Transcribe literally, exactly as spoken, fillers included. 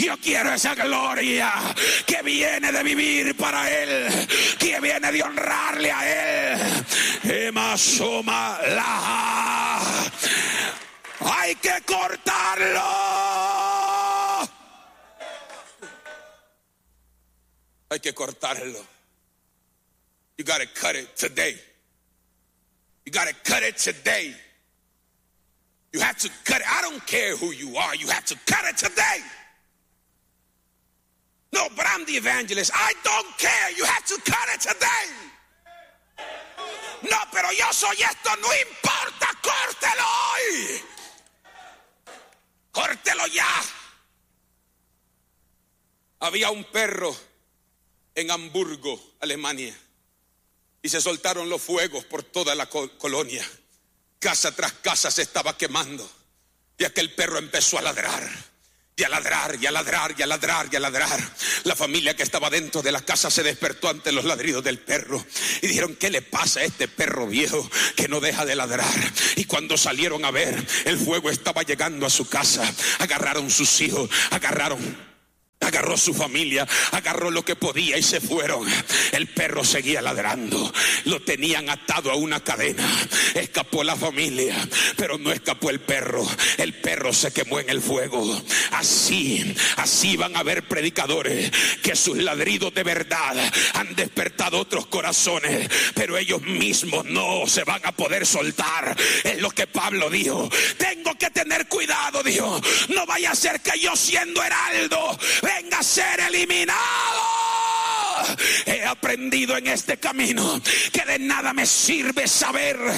Yo quiero esa gloria que viene de vivir para Él, que viene de honrarle a Él. Emasoma laja. Hay que cortarlo. Hay que cortarlo. You gotta cut it today. You gotta cut it today. You have to cut it. I don't care who you are. You have to cut it today. No, but I'm the evangelist. I don't care. You have to cut it today. No, pero yo soy esto. No importa. Córtelo hoy. Córtelo ya. Había un perro en Hamburgo, Alemania, y se soltaron los fuegos por toda la colonia. Casa tras casa se estaba quemando y aquel perro empezó a ladrar. Y a ladrar, y a ladrar, y a ladrar, y a ladrar. La familia que estaba dentro de la casa se despertó ante los ladridos del perro. Y dijeron, ¿qué le pasa a este perro viejo que no deja de ladrar? Y cuando salieron a ver, el fuego estaba llegando a su casa. Agarraron sus hijos, agarraron... Agarró su familia, agarró lo que podía y se fueron. El perro seguía ladrando. Lo tenían atado a una cadena. Escapó la familia, pero no escapó el perro. El perro se quemó en el fuego. Así, así van a haber predicadores que sus ladridos de verdad han despertado otros corazones, pero ellos mismos no se van a poder soltar. Es lo que Pablo dijo. Tengo que tener cuidado, dijo. No vaya a ser que yo, siendo heraldo, venga a ser eliminado. He aprendido en este camino que de nada me sirve saber